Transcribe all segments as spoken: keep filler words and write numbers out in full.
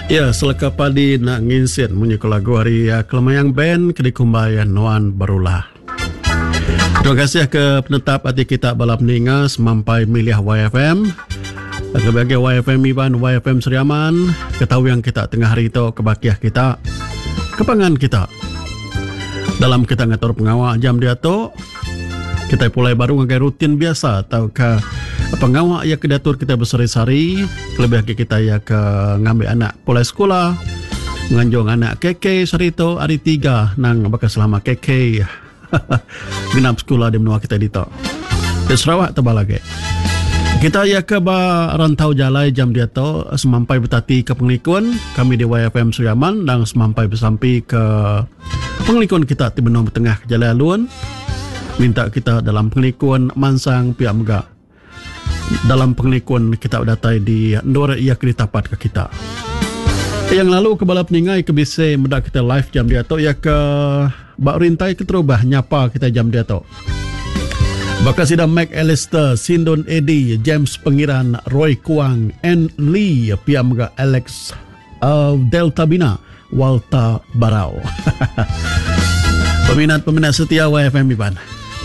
Ya, selaka padi nak nginsit munyuk lagu hari ya, Kelemayang Band Kedikumbaya Nuan Barulah. Terima kasih ke penetap hati kita balap ninga semampai milih Y F M. Sebagai Y F M Iban, Y F M Seriaman, ketahui yang kita tengah hari itu kebakiah kita, kepangan kita. Dalam kita ngatur pengawal jam dia tu, kita pulai baru ngagai rutin biasa atau ke pengawal ya kedatur kita bersari-sari, lebih lagi kita ya ke ngambil anak pulai sekolah, nganjong anak K K sari itu hari tiga nang bakal selama K K genap sekolah di menua kita dito. Di Sarawak tebal lagi. Kita ya ke ba rantau jalai jam dia tu semampai bertati ke pengelikun kami di Y F M Seriaman dan semampai bersampai ke pengelikun kita di benua tengah ke Jalai Alun. Minta kita dalam pengelikun mansang pihak megak. Dalam pengelikun kita datai di Ndor ia keritapat ke kita. Yang lalu ke balap ningai ke bise medak kita live jam dia tu ya ke bak rintai ke terubah nyapa kita jam dia tu. Bakal sidang Mac Alistair, Sindon Eddie, James Pengiran, Roy Kuang, N. Lee, pihak megak Alex uh, Delta Bina, Walter Barau. Peminat-peminat setia Y F M Iban.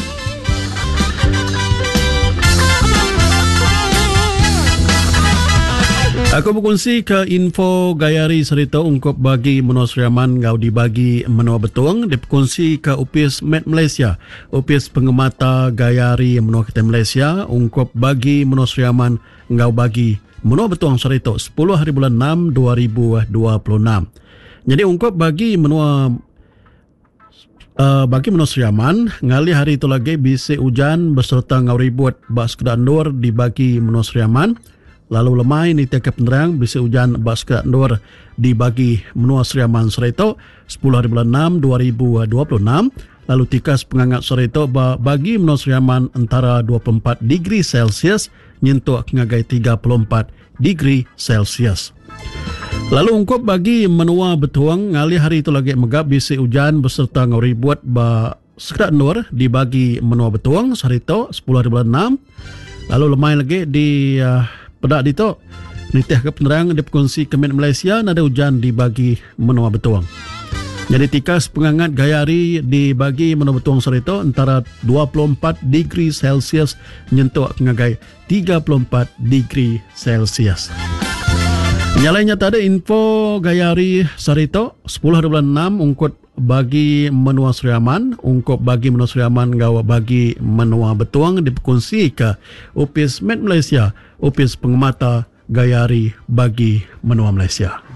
Aku berkongsi ke info gayari serita ungkap bagi menua Seriaman ngau dibagi menua betuang. Dia berkongsi ke Upis Med Malaysia, Upis pengemata gayari menua kita Malaysia ungkap bagi menua Seriaman ngau bagi menua betuang serita sepuluh hari bulan enam dua ribu dua puluh enam. Jadi ungkap bagi menua uh, bagi menua Seriaman ngali hari itu lagi bisa hujan beserta ngau ribut bak sekedar nur dibagi menua Seriaman. Lalu lemai ni tiap penerang bisa hujan basket nur dibagi menua Seriaman Serito sepuluh hari bulan enam dua ribu dua puluh enam. Lalu tikas pengangat Serito bagi menua Seriaman antara dua puluh empat degree Celsius nyentuh ngagai tiga puluh empat degree Celsius. Lalu ungkap bagi menua Betuang ngali hari itu lagi megap bisa hujan beserta ngori buat ba sekedar nur dibagi menua Betuang Serito sepuluh hari bulan enam. Lalu lemai lagi di uh, pedak dito nitih ke penerang di perkongsi Kemen Malaysia nada hujan dibagi menua Betuang. Jadi tikas pengangat gayari dibagi menua Betuang Serito antara dua puluh empat degree Celsius nyentuh ngagai tiga puluh empat degree Celsius. Nyalainya tadi info gayari Serito sepuluh hari bulan enam ungkut bagi menua Seriaman, ungkap bagi menua Seriaman gawa bagi menua Betuang diperkongsi ke Upis Med Malaysia, Upis pengemata gayari bagi menua Malaysia.